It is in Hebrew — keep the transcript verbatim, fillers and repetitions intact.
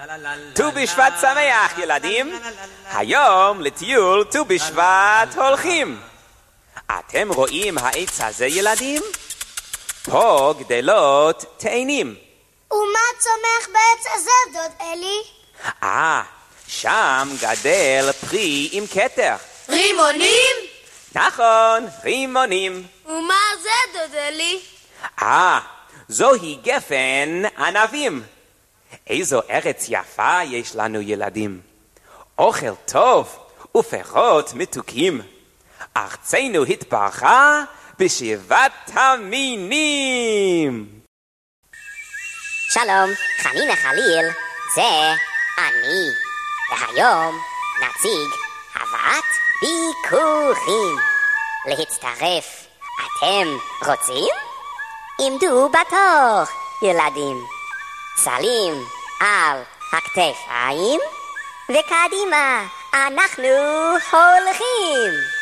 ט"ו בשבט שמח ילדים, היום לטיול ט"ו בשבט הולכים. אתם רואים העץ הזה ילדים? פה גדלות תאנים. ומה צומח בעץ הזה דוד אלי? אה, שם גדל פרי עם כתר. רימונים? נכון, רימונים. ומה זה דוד אלי? אה, זוהי גפן ענבים. איזו ארץ יפה יש לנו ילדים. אוכל טוב ופירות מתוקים. ארצנו התברכה בשבעת המינים. שלום, חנינה חליל, זה אני. והיום נציג הבאת ביקורים. להצטרף, אתם רוצים? עמדו בתור, ילדים. סלים על הכתפיים, וקדימה אנחנו הולכים.